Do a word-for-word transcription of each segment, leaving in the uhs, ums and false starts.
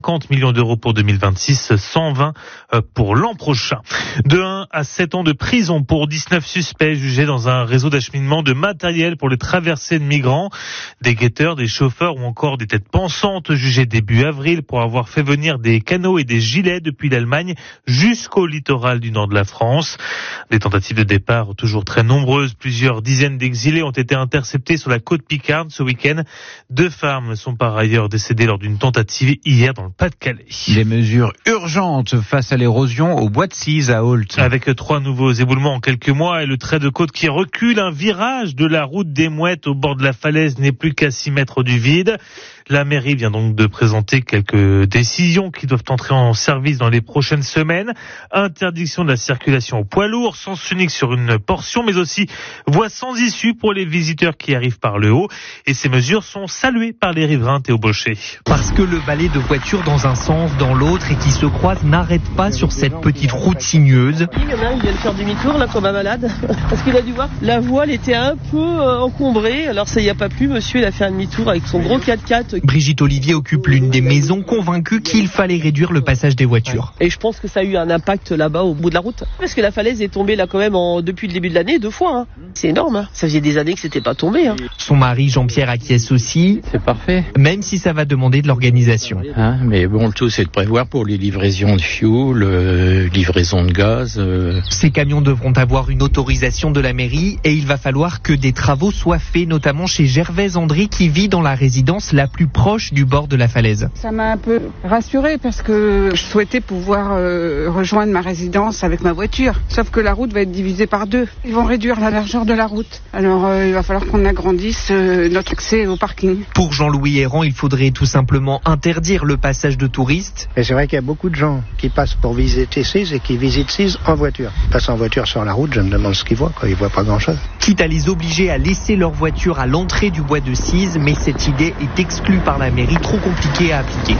cinquante millions d'euros pour deux mille vingt-six, cent vingt pour l'an prochain. De un à sept ans de prison pour dix-neuf suspects jugés dans un réseau d'acheminement de matériel pour les traversées de migrants. Des guetteurs, des chauffeurs ou encore des têtes pensantes jugés début avril pour avoir fait venir des canots et des gilets depuis l'Allemagne jusqu'au littoral du nord de la France. Des tentatives de départ toujours très nombreuses. Plusieurs dizaines d'exilés ont été interceptés sur la côte picarde ce week-end. Deux femmes sont par ailleurs décédées lors d'une tentative hier dans le Pas-de-Calais. Des mesures urgentes face à l'érosion au bois de Cise à Ault. Avec trois nouveaux éboulements en quelques mois et le trait de côte qui recule, un virage de la route des Mouettes au bord de la falaise n'est plus qu'à six mètres du vide. La mairie vient donc de présenter quelques décisions qui doivent entrer en service dans les prochaines semaines. Interdiction de la circulation aux poids lourds, sens unique sur une portion, mais aussi voie sans issue pour les visiteurs qui arrivent par le haut. Et ces mesures sont saluées par les riverains. Théo Bochet. Parce que le balai de voitures dans un sens, dans l'autre et qui se croisent n'arrête pas sur cette petite route sinueuse. Il y en a un qui vient de faire demi-tour là comme un malade. Parce qu'il a dû voir, la voile était un peu euh, encombrée. Alors ça y a pas plu, monsieur il a fait un demi-tour avec son gros quatre-quatre. Brigitte Olivier occupe l'une des maisons, convaincue qu'il fallait réduire le passage des voitures. Et je pense que ça a eu un impact là-bas au bout de la route. Parce que la falaise est tombée là quand même en, depuis le début de l'année, deux fois. Hein. C'est énorme. Hein. Ça faisait des années que c'était pas tombé. Hein. Son mari Jean-Pierre acquiesce aussi. C'est parfait. Même si ça va demander de l'organisation. Hein, mais bon, le tout c'est de prévoir pour les livraisons de fioul, euh, livraison de gaz. Euh... Ces camions devront avoir une autorisation de la mairie et il va falloir que des travaux soient faits, notamment chez Gervaise André qui vit dans la résidence la plus proche du bord de la falaise. Ça m'a un peu rassurée parce que je souhaitais pouvoir euh, rejoindre ma résidence avec ma voiture. Sauf que la route va être divisée par deux. Ils vont réduire la largeur de la route. Alors euh, il va falloir qu'on agrandisse euh, notre accès au parking. Pour Jean-Louis Héran, il faudrait tout simplement interdire le passage de touristes. Et c'est vrai qu'il y a beaucoup de gens qui passent pour visiter Cise et qui visitent Cise en voiture. Ils passent en voiture sur la route, je me demande ce qu'ils voient, quoi. Ils voient pas grand-chose. Quitte à les obliger à laisser leur voiture à l'entrée du bois de Cise, mais cette idée est exclue par la mairie, trop compliquée à appliquer.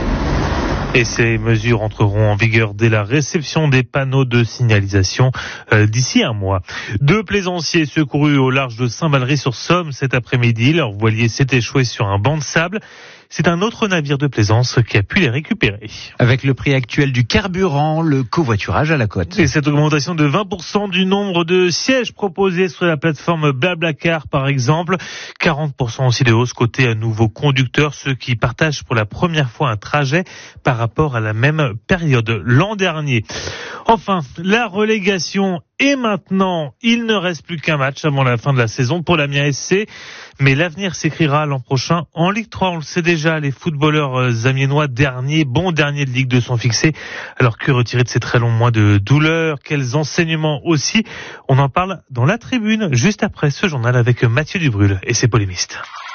Et ces mesures entreront en vigueur dès la réception des panneaux de signalisation euh, d'ici un mois. Deux plaisanciers secourus au large de Saint-Valery-sur-Somme cet après-midi. Leur voilier s'est échoué sur un banc de sable. C'est un autre navire de plaisance qui a pu les récupérer. Avec le prix actuel du carburant, le covoiturage à la côte. Et cette augmentation de vingt pour cent du nombre de sièges proposés sur la plateforme Blablacar, par exemple. quarante pour cent aussi de hausse côté à nouveaux conducteurs, ceux qui partagent pour la première fois un trajet par rapport à la même période l'an dernier. Enfin, la relégation est maintenant. Il ne reste plus qu'un match avant la fin de la saison pour l'Amiens S C. Mais l'avenir s'écrira l'an prochain en Ligue trois. On le sait déjà, les footballeurs amiénois derniers, bons derniers de Ligue deux sont fixés. Alors que retirer de ces très longs mois de douleur? Quels enseignements aussi? On en parle dans la tribune, juste après ce journal avec Mathieu Dubrul et ses polémistes.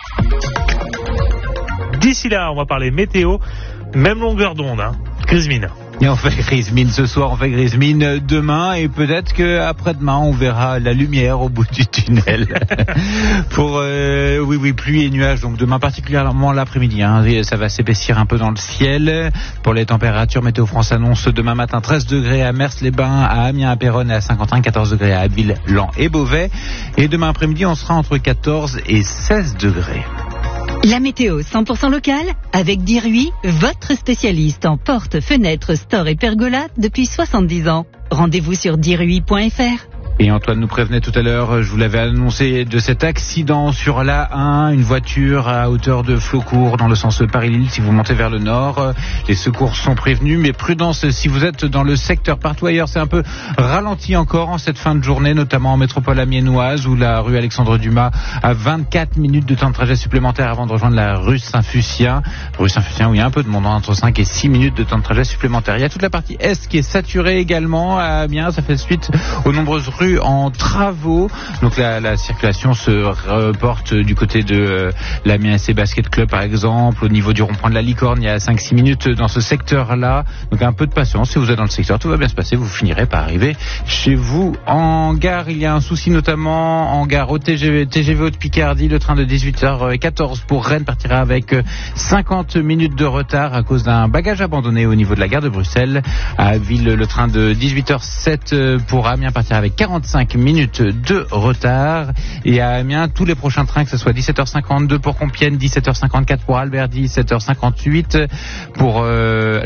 D'ici là, on va parler météo. Même longueur d'onde, hein. Chris Mine. Et on fait grise mine ce soir, on fait grise mine demain et peut-être qu'après-demain on verra la lumière au bout du tunnel. Pour euh, oui oui pluie et nuages, donc demain particulièrement l'après-midi, hein, ça va s'épaissir un peu dans le ciel. Pour les températures, Météo France annonce demain matin treize degrés à Mers-les-Bains, à Amiens, à Péronne et à Saint-Quentin, quatorze degrés à Abbeville, Laon et Beauvais. Et demain après-midi on sera entre quatorze et seize degrés. La météo cent pour cent locale avec Diruy, votre spécialiste en portes, fenêtres, stores et pergolas depuis soixante-dix ans. Rendez-vous sur diruy point f r. Et Antoine nous prévenait tout à l'heure, je vous l'avais annoncé, de cet accident sur l'A un, une voiture à hauteur de Flaucourt dans le sens Paris-Lille si vous montez vers le nord. Les secours sont prévenus, mais prudence si vous êtes dans le secteur. Partout ailleurs, c'est un peu ralenti encore en cette fin de journée, notamment en métropole amiénoise où la rue Alexandre Dumas a vingt-quatre minutes de temps de trajet supplémentaire avant de rejoindre la rue Saint-Fucien. Rue Saint-Fucien où il y a un peu de monde, entre cinq et six minutes de temps de trajet supplémentaire. Il y a toute la partie est qui est saturée également à Amiens, ça fait suite aux nombreuses rues en travaux. Donc la, la circulation se reporte du côté de euh, l'Amiens S C Basket Club par exemple, au niveau du rond-point de la Licorne, il y a cinq six minutes dans ce secteur-là. Donc un peu de patience, si vous êtes dans le secteur, tout va bien se passer, vous finirez par arriver chez vous. En gare, il y a un souci notamment en gare au T G V, T G V Haute Picardie, le train de dix-huit heures quatorze pour Rennes partira avec cinquante minutes de retard à cause d'un bagage abandonné au niveau de la gare de Bruxelles. À Ville, le train de dix-huit heures sept pour Amiens partira avec quarante quarante-cinq minutes de retard. Et à Amiens, tous les prochains trains, que ce soit dix-sept heures cinquante-deux pour Compiègne, dix-sept heures cinquante-quatre pour Albert, dix-sept heures cinquante-huit pour... Euh,